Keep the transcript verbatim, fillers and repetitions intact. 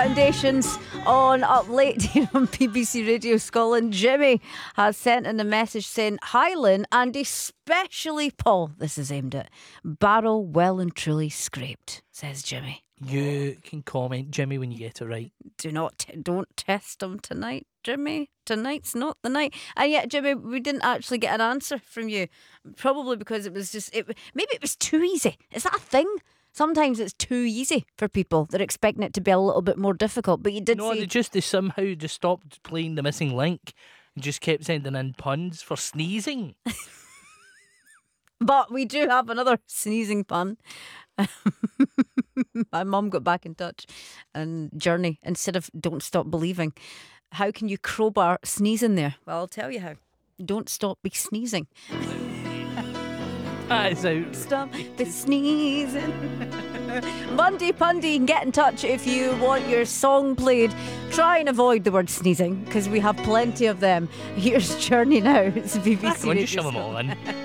Foundations on Up Late here on B B C Radio Scotland. Jimmy has sent in a message saying, "Hi Lynn, and especially Paul," this is aimed at, "barrel well and truly scraped," says Jimmy. You can comment, Jimmy, when you get it right. Do not, t- don't test him tonight, Jimmy. Tonight's not the night. And yet, Jimmy, we didn't actually get an answer from you. Probably because it was just, it. maybe it was too easy. Is that a thing? Sometimes it's too easy for people. They're expecting it to be a little bit more difficult. But you did No, say... they just they somehow just stopped playing the missing link and just kept sending in puns for sneezing. But we do have another sneezing pun. My mum got back in touch and Journey, instead of "don't stop believing," how can you crowbar sneezing there? Well, I'll tell you how. Don't stop be sneezing. That is out. Stop be sneezing. Monday Pundy, you can get in touch if you want your song played. Try and avoid the word sneezing because we have plenty of them. Here's Journey now. It's B B C Come on, Radio just shove them all Scotland. in.